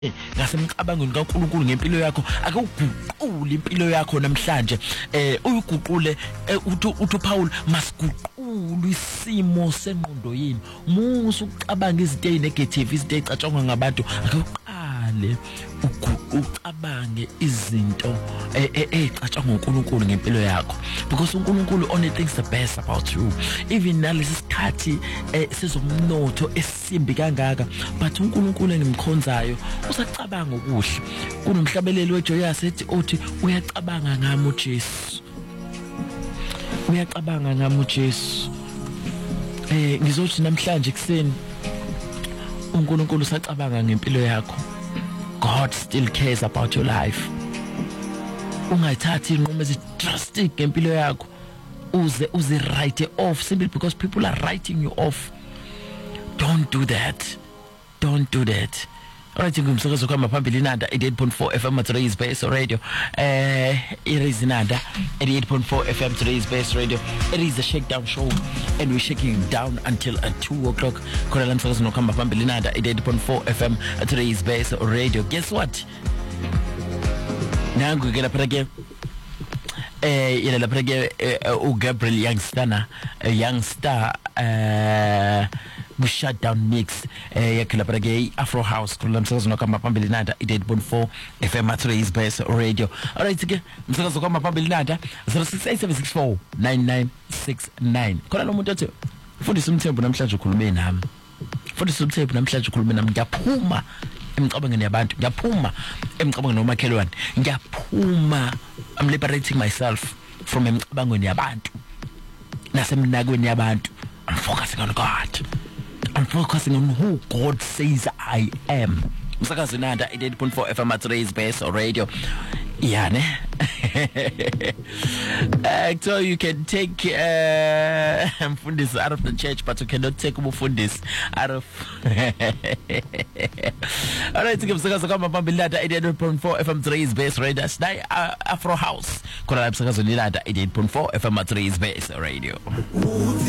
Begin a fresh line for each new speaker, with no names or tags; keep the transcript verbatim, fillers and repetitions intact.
ngasemcabangweni kaNkulunkulu ngempilo yakho akuguqule impilo yakho namhlanje eh uyiguqule uthi uthi Paul masiguqule isimo sengqondo yini musu ucabanga izinto ezinegative izinto ezicatshangwa ngabantu akuqale ucabange izinto ezicatshangwa uNkulunkulu ngempilo yakho because uNkulunkulu only thinks the best about you even nalesi sikhathi sezomnotho esimbi kangaka but uNkulunkulu enimkhonzayo usacabanga okuhle kunomhlabeleli weJoyous ethi othi uyacabanga ngami uJesu uyacabanga ngami uJesu eh ngizothi namhlanje ekseni uNkulunkulu usacabanga ngempilo yakho God still cares about your life ungayithathi inqumo ezidrastic ngempilo yakho uze uze write off simply because people are writing you off. Don't do that, don't do that. Alright, ngumsakazo kwama phambili inanda eighty-eight point four F M at Today's Base Radio. Eh it is inanda eighty-eight point four F M Today's Base Radio. It is the Shakedown Show and we're shaking down until at two o'clock. Khona la msakazo nokhamba phambili inanda eighty-eight point four F M at Today's Base Radio. Guess what? Nangu ke lapha ke eh yena lapha ke u Gabriel Youngster Youngster eh we shut down mix eh yakhe lapha ke Afro House kulo msakazo nokhamba phambili inanda eighty-eight point four F M at Today's Base Radio. Alright ke msakazo kwama phambili inanda zero six eight seven six four nine nine six nine. Khona lo muntu othi ufundisa umthembu namhlanje ukhulume nami. Ufundisa umthembu namhlanje ukhulume nami ngiyaphuma emcabangeni yabantu ngiyaphuma emcabangeni nomakhelwane ngiyaphuma I'm liberating myself from emcabangeni yabantu nasemnakweni yabantu. I'm focusing on God. I'm focusing on who God says I am. Msakazo nanda eighty-eight point four F M at Today's Base Radio. Yeah, ne? I told you can take uh, Mfundis out of the church, but you cannot take Mfundis out of. All right, give Msakazo kama pambilada eighty-eight point four F M Today's Base Radio. Stay Afro House. Kuna Msakazo nilada eighty-eight point four F M Today's Base Radio.